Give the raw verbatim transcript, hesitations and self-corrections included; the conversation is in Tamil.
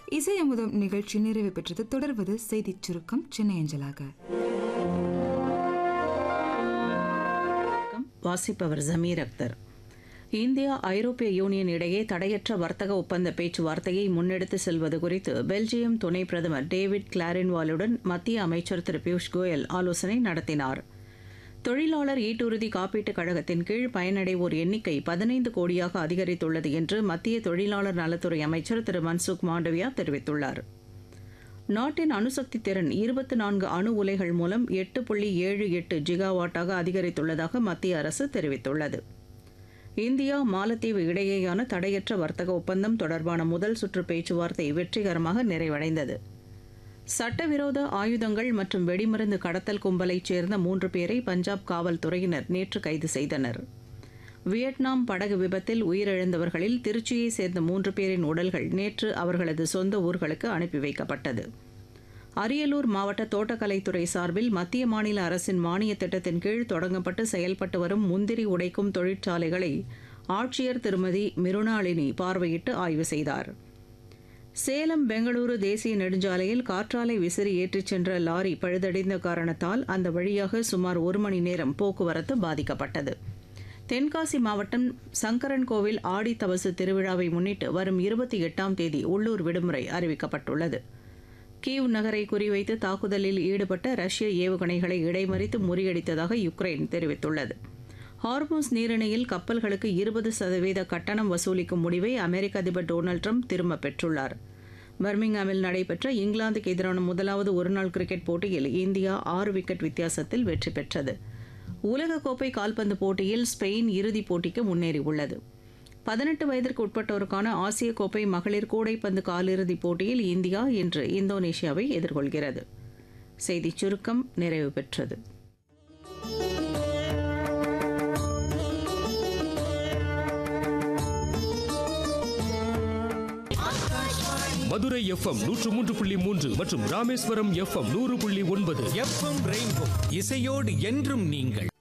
இசை அமுதம் நிகழ்ச்சி நிறைவு பெற்றது. தொடர்வது செய்திச் சுருக்கம் சென்னை அஞ்சலாக. வாசிப்பவர் ஜமீர் அக்தர். இந்தியா ஐரோப்பிய யூனியன் இடையே தடையற்ற வர்த்தக ஒப்பந்த பேச்சுவார்த்தையை முன்னெடுத்து செல்வது குறித்து பெல்ஜியம் துணை பிரதமர் டேவிட் கிளாரின்வாலுடன் மத்திய அமைச்சர் திரு பியூஷ் கோயல் ஆலோசனை நடத்தினார். தொழிலாளர் ஈட்டுறுதி காப்பீட்டுக் கழகத்தின் கீழ் பயனடைவோர் எண்ணிக்கை பதினைந்து கோடியாக அதிகரித்துள்ளது என்று மத்திய தொழிலாளர் நலத்துறை அமைச்சர் திரு மன்சுக் மாண்டவியா தெரிவித்துள்ளார். நாட்டின் அணுசக்தி திறன் இருபத்தி நான்கு அணு உலைகள் மூலம் எட்டு புள்ளி ஏழு எட்டு ஜிகாவாட்டாக அதிகரித்துள்ளதாக மத்திய அரசு தெரிவித்துள்ளது. இந்தியா மாலத்தீவு இடையேயான தடையற்ற வர்த்தக ஒப்பந்தம் தொடர்பான முதல் சுற்று பேச்சுவார்த்தை வெற்றிகரமாக நிறைவடைந்தது. சட்டவிரோத ஆயுதங்கள் மற்றும் வெடிமருந்து கடத்தல் கும்பலைச் சேர்ந்த மூன்று பேரை பஞ்சாப் காவல்துறையினர் நேற்று கைது செய்தனர். வியட்நாம் படகு விபத்தில் உயிரிழந்தவர்களில் திருச்சியைச் சேர்ந்த மூன்று பேரின் உடல்கள் நேற்று அவர்களது சொந்த ஊர்களுக்கு அனுப்பி வைக்கப்பட்டது. அரியலூர் மாவட்ட தோட்டக்கலைத்துறை சார்பில் மத்திய மாநில அரசின் மானிய திட்டத்தின் கீழ் தொடங்கப்பட்டு செயல்பட்டு வரும் முந்திரி உடைக்கும் தொழிற்சாலைகளை ஆட்சியர் திருமதி மிருணாளினி பார்வையிட்டு ஆய்வு செய்தார். சேலம் பெங்களூரு தேசிய நெடுஞ்சாலையில் காற்றாலை விசிறி ஏற்றிச் சென்ற லாரி பழுதடைந்த காரணத்தால் அந்த வழியாக சுமார் ஒரு மணி நேரம் போக்குவரத்து பாதிக்கப்பட்டது. தென்காசி மாவட்டம் சங்கரன்கோவில் ஆடி தவசு திருவிழாவை முன்னிட்டு வரும் இருபத்தி எட்டாம் தேதி உள்ளூர் விடுமுறை அறிவிக்கப்பட்டுள்ளது. கீவ் நகரை குறிவைத்து தாக்குதலில் ஈடுபட்ட ரஷ்ய ஏவுகணைகளை இடைமறித்து முறியடித்ததாக யுக்ரைன் தெரிவித்துள்ளது. ஹார்மோஸ் நீரிணையில் கப்பல்களுக்கு இருபது சதவீத கட்டணம் வசூலிக்கும் முடிவை அமெரிக்க அதிபர் டொனால்டு ட்ரம்ப் திரும்பப் பெற்றுள்ளார். பர்மிங்ஹாமில் நடைபெற்ற இங்கிலாந்துக்கு எதிரான முதலாவது ஒருநாள் கிரிக்கெட் போட்டியில் இந்தியா ஆறு விக்கெட் வித்தியாசத்தில் வெற்றி பெற்றது. உலகக்கோப்பை கால்பந்து போட்டியில் ஸ்பெயின் இறுதிப் போட்டிக்கு முன்னேறியுள்ளது. பதினெட்டு வயதிற்கு உட்பட்டோருக்கான ஆசிய கோப்பை மகளிர் கூடைப்பந்து காலிறுதிப் போட்டியில் இந்தியா இன்று இந்தோனேஷியாவை எதிர்கொள்கிறது. செய்திச் சுருக்கம் நிறைவு பெற்றது. மதுரை எஃப்எம் நூற்று மூன்று புள்ளி மூன்று மற்றும் ராமேஸ்வரம் எஃப்எம் நூறு புள்ளி ஒன்பது. எஃப்எம் ரெயின்போ இசையோடு என்றும் நீங்கள்.